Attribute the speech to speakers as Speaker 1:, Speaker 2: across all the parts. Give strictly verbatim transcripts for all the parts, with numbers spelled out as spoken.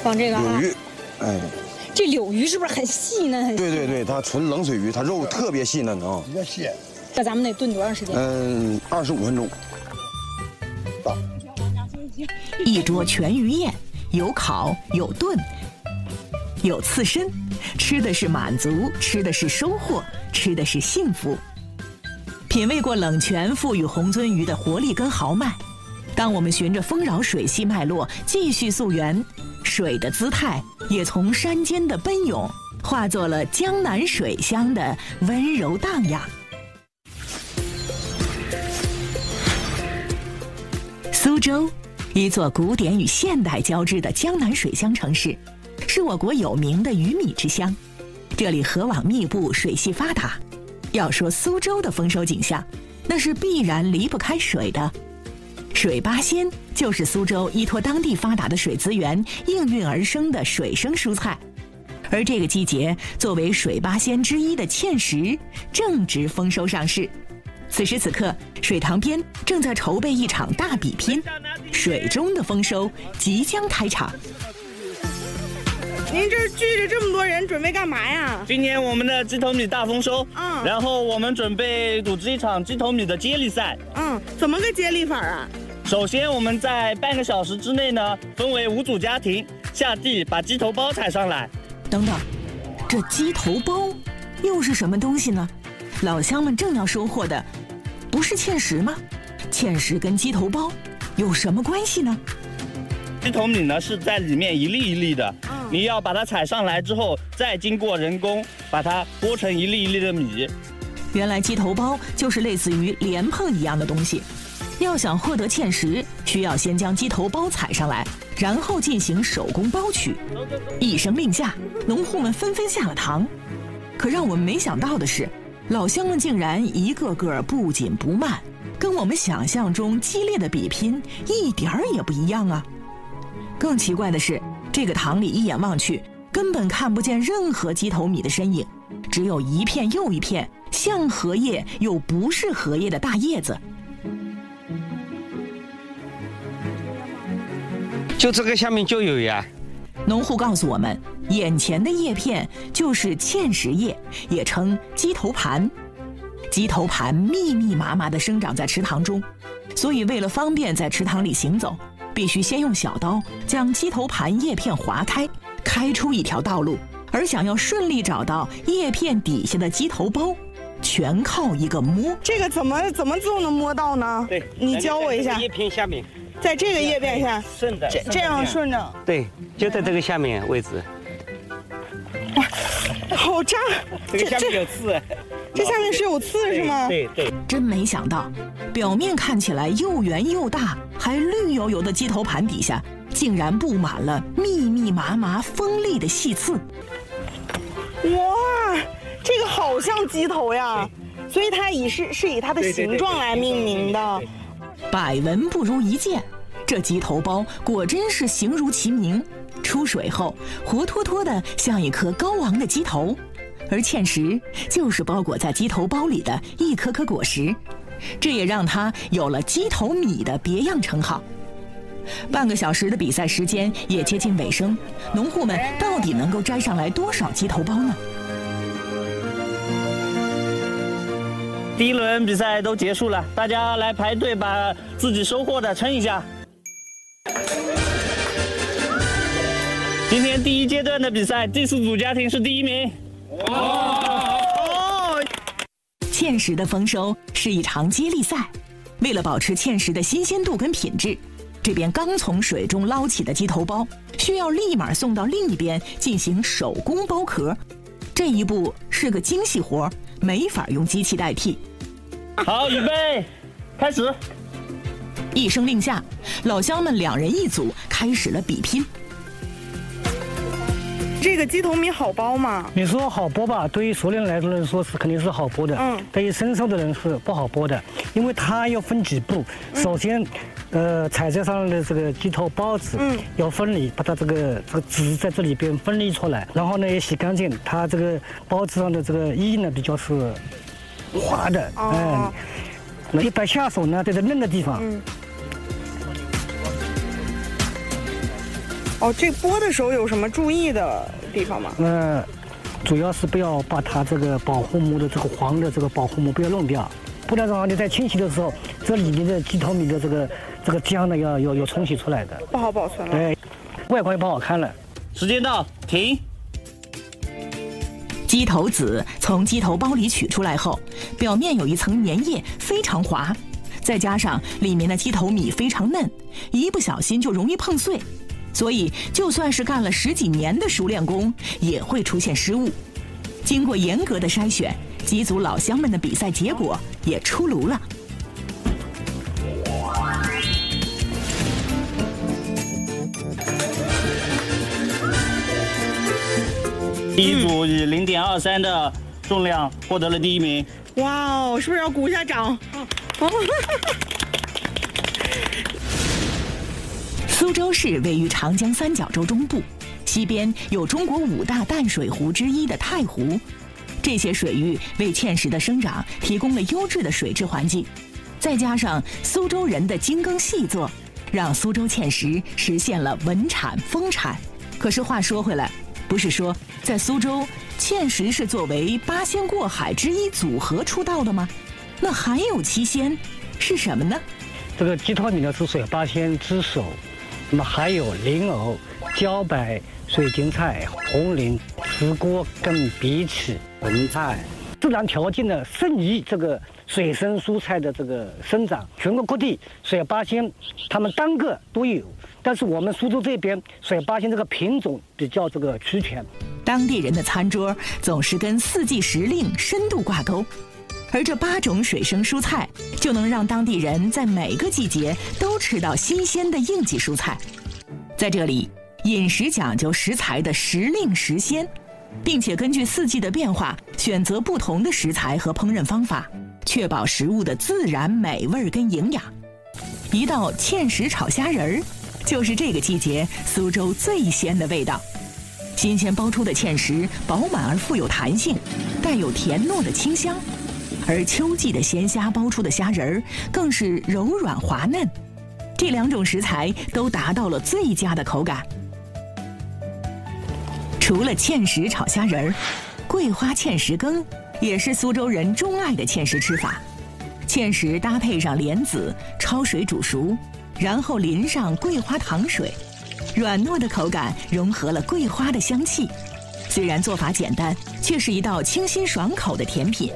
Speaker 1: 放这个啊。
Speaker 2: 柳鱼，哎，
Speaker 1: 这柳鱼是不是很细嫩？很
Speaker 2: 对对对，它纯冷水鱼，它肉特别细嫩啊。
Speaker 3: 比较细。
Speaker 1: 那咱们得炖多长时间？
Speaker 2: 嗯，二十五分钟。到。
Speaker 4: 一桌全鱼宴，有烤有炖，有刺身，吃的是满足，吃的是收获，吃的是幸福。品味过冷泉赋予红鳟鱼的活力跟豪迈，当我们循着丰饶水系脉络继续溯源，水的姿态也从山间的奔涌，化作了江南水乡的温柔荡漾。苏州，一座古典与现代交织的江南水乡城市，是我国有名的鱼米之乡。这里河网密布，水系发达。要说苏州的丰收景象，那是必然离不开水的。水八仙就是苏州依托当地发达的水资源应运而生的水生蔬菜，而这个季节作为水八仙之一的芡实正值丰收上市。此时此刻，水塘边正在筹备一场大比拼，水中的丰收即将开场。
Speaker 5: 您这聚着这么多人，准备干嘛呀？
Speaker 6: 今年我们的鸡头米大丰收，嗯，然后我们准备组织一场鸡头米的接力赛。
Speaker 5: 嗯，怎么个接力法啊？
Speaker 6: 首先，我们在半个小时之内呢，分为五组家庭下地把鸡头包采上来。
Speaker 4: 等等，这鸡头包又是什么东西呢？老乡们正要收获的，不是芡实吗？芡实跟鸡头包有什么关系呢？
Speaker 6: 鸡头米呢是在里面一粒一粒的，嗯，你要把它采上来之后，再经过人工把它剥成一粒一粒的米。
Speaker 4: 原来鸡头包就是类似于莲蓬一样的东西。要想获得芡实，需要先将鸡头包采上来，然后进行手工包取。一声令下，农户们纷纷下了堂。可让我们没想到的是，老乡们竟然一个个不紧不慢，跟我们想象中激烈的比拼一点儿也不一样啊！更奇怪的是，这个塘里一眼望去，根本看不见任何鸡头米的身影，只有一片又一片像荷叶又不是荷叶的大叶子。
Speaker 7: 就这个下面就有呀。
Speaker 4: 农户告诉我们，眼前的叶片就是芡实叶，也称鸡头盘。鸡头盘密密麻麻地生长在池塘中，所以为了方便在池塘里行走，必须先用小刀将鸡头盘叶片划开，开出一条道路。而想要顺利找到叶片底下的鸡头包，全靠一个摸。
Speaker 5: 这个怎么怎么就能摸到呢？
Speaker 7: 对，
Speaker 5: 你教我一下。
Speaker 7: 叶片下面，
Speaker 5: 在这个叶片下，
Speaker 7: 顺着，
Speaker 5: 这这样顺着。
Speaker 7: 对，就在这个下面位置。
Speaker 5: 哇，好扎！
Speaker 6: 这个下面有刺。
Speaker 5: 这下面是有刺是吗？
Speaker 7: 对 对, 对。
Speaker 4: 真没想到，表面看起来又圆又大，还绿油油的鸡头盘底下，竟然布满了密密麻麻锋利的细刺。
Speaker 5: 哇，这个好像鸡头呀，所以它以是是以它的形状来命名的。
Speaker 4: 百闻不如一见，这鸡头包果真是形如其名，出水后活脱脱的像一颗高昂的鸡头，而芡实就是包裹在鸡头包里的一颗颗果实，这也让它有了鸡头米的别样称号。半个小时的比赛时间也接近尾声，农户们到底能够摘上来多少鸡头包呢？
Speaker 6: 第一轮比赛都结束了，大家来排队把自己收获的称一下。今天第一阶段的比赛，第四组家庭是第一名。哇！
Speaker 4: 芡实的丰收是一场接力赛，为了保持芡实的新鲜度跟品质，这边刚从水中捞起的鸡头包需要立马送到另一边进行手工剥壳，这一步是个精细活，没法用机器代替。
Speaker 6: 好，预备，开始！
Speaker 4: 一声令下，老乡们两人一组开始了比拼。
Speaker 5: 这个鸡头米好剥吗？
Speaker 8: 你说好剥吧，对于熟练来说是肯定是好剥的。嗯，对于生熟的人是不好剥的，因为它要分几步。嗯、首先，呃，采摘上的这个鸡头包子，嗯，要分离，把它这个这个籽在这里边分离出来，然后呢也洗干净。它这个包子上的这个衣呢比较是滑的，哦、嗯，那一般下手呢在这嫩的地方。嗯
Speaker 5: 哦，这剥的时候有什么注意的地方吗？
Speaker 8: 那主要是不要把它这个保护膜的这个黄的这个保护膜不要弄掉，不然的话你在清洗的时候，这里面的鸡头米的这个这个浆呢要要要冲洗出来的，
Speaker 5: 不好保存了。
Speaker 8: 对，外观也不好看了。
Speaker 6: 时间到，停。
Speaker 4: 鸡头籽从鸡头包里取出来后，表面有一层粘液，非常滑，再加上里面的鸡头米非常嫩，一不小心就容易碰碎，所以就算是干了十几年的熟练工，也会出现失误。经过严格的筛选，鸡族老乡们的比赛结果也出炉了。
Speaker 6: 第一组以零点二三的重量获得了第一名。
Speaker 5: 哇哦，是不是要鼓一下掌？哦、
Speaker 4: 苏州市位于长江三角洲中部，西边有中国五大淡水湖之一的太湖，这些水域为芡实的生长提供了优质的水质环境。再加上苏州人的精耕细作，让苏州芡实实现了稳产丰产。可是话说回来，不是说在苏州芡实是作为八仙过海之一组合出道的吗？那还有七仙是什么呢？
Speaker 8: 这个鸡头米呢是水八仙之首，那么还有莲藕、茭白、水晶菜、红菱、石锅跟荸荠、文菜。自然条件呢适宜这个水生蔬菜的这个生长，全国各地水八仙它们单个都有，但是我们苏州这边水八仙这个品种比较这个齐全。
Speaker 4: 当地人的餐桌总是跟四季时令深度挂钩，而这八种水生蔬菜就能让当地人在每个季节都吃到新鲜的应季蔬菜。在这里，饮食讲究食材的时令时鲜，并且根据四季的变化选择不同的食材和烹饪方法，确保食物的自然美味跟营养。一道芡实炒虾仁儿，就是这个季节苏州最鲜的味道。新鲜剥出的芡实饱满而富有弹性，带有甜糯的清香，而秋季的鲜虾剥出的虾仁儿更是柔软滑嫩。这两种食材都达到了最佳的口感。除了芡实炒虾仁儿，桂花芡实羹也是苏州人钟爱的芡实吃法。芡实搭配上莲子，焯水煮熟，然后淋上桂花糖水，软糯的口感融合了桂花的香气。虽然做法简单，却是一道清新爽口的甜品。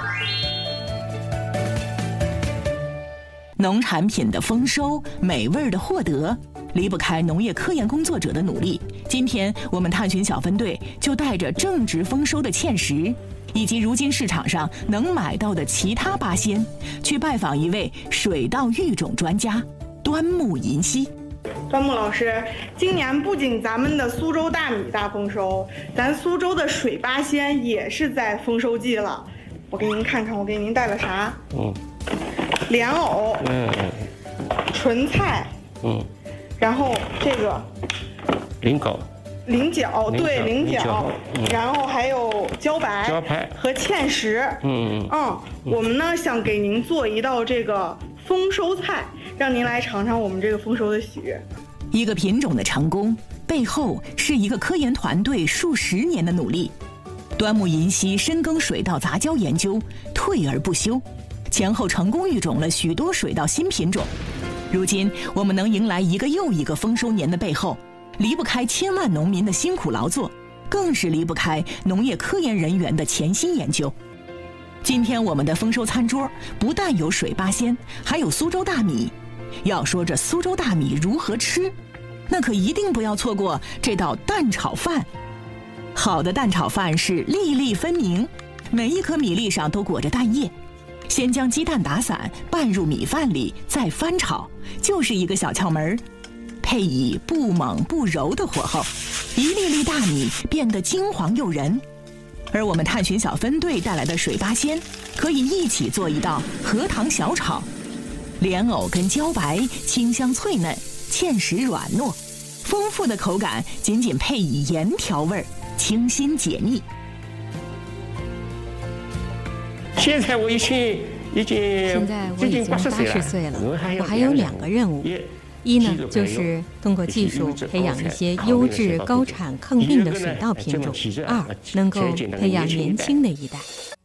Speaker 4: 农产品的丰收，美味的获得，离不开农业科研工作者的努力。今天我们探寻小分队就带着正值丰收的芡实，以及如今市场上能买到的其他八仙，去拜访一位水稻育种专家端木银溪。
Speaker 5: 端木老师，今年不仅咱们的苏州大米大丰收，咱苏州的水八仙也是在丰收季了。我给您看看，我给您带了啥？嗯，莲藕，嗯，纯菜，嗯，然后这个
Speaker 7: 菱角，
Speaker 5: 菱角，对，菱角，嗯，然后还有茭白，
Speaker 7: 茭白
Speaker 5: 和芡实，嗯嗯嗯，我们呢想给您做一道这个丰收菜，让您来尝尝我们这个丰收的喜悦。
Speaker 4: 一个品种的成功背后是一个科研团队数十年的努力。端木银溪深耕水稻杂交研究，退而不休，前后成功育种了许多水稻新品种。如今我们能迎来一个又一个丰收年的背后，离不开千万农民的辛苦劳作，更是离不开农业科研人员的潜心研究。今天我们的丰收餐桌不但有水八仙，还有苏州大米。要说这苏州大米如何吃，那可一定不要错过这道蛋炒饭。好的蛋炒饭是粒粒分明，每一颗米粒上都裹着蛋液。先将鸡蛋打散，拌入米饭里，再翻炒，就是一个小窍门。配以不猛不柔的火候，一粒粒大米变得金黄诱人。而我们探寻小分队带来的水八仙，可以一起做一道荷塘小炒。莲藕跟茭白清香脆嫩，芡实软糯，丰富的口感仅仅配以盐调味，清新解腻。
Speaker 7: 现在我已经已经
Speaker 3: 现在我已经八十岁了，我还有两个任务。 一呢，就是通过技术培养一些优质、高产、抗病的水稻品种；二，能够培养年轻的一代。